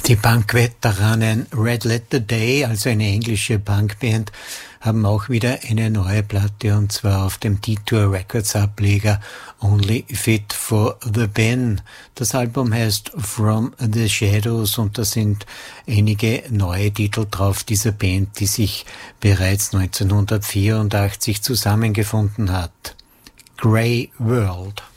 Die Punk-Veteranen Red Letter Day, also eine englische Punkband, haben auch wieder eine neue Platte, und zwar auf dem Detour Records Ableger Only Fit for the Ben. Das Album heißt From the Shadows und da sind einige neue Titel drauf dieser Band, die sich bereits 1984 zusammengefunden hat. Grey World.